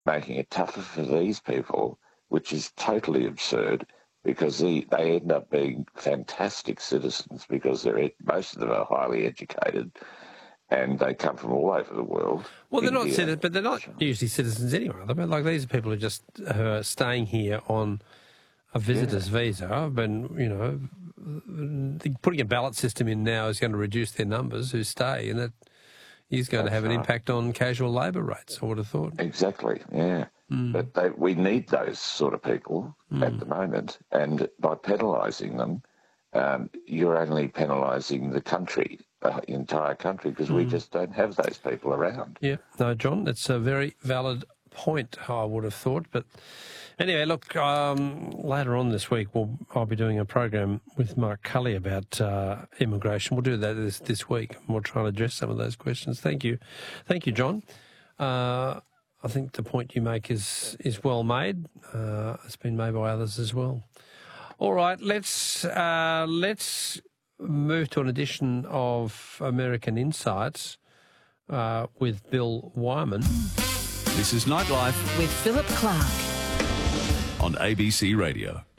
making it tougher for these people, which is totally absurd because they end up being fantastic citizens because most of them are highly educated and they come from all over the world. Well, they're not citizens, but they're not usually citizens anyway. Like these are people who are just staying here on a visitor's visa. But, putting a ballot system in now is going to reduce their numbers who stay, and that is going to have an impact on casual labour rates, I would have thought. Exactly, yeah. But we need those sort of people at the moment, and by penalising them, you're only penalising the country, the entire country, because we just don't have those people around. Yeah, no, John, that's a very valid point, I would have thought. But anyway, look, later on this week, I'll be doing a program with Mark Cully about immigration. We'll do that this week. We'll try and address some of those questions. Thank you, John. I think the point you make is well made. It's been made by others as well. All right, let's move to an edition of American Insights with Bill Wyman. This is Nightlife with Philip Clark on ABC Radio.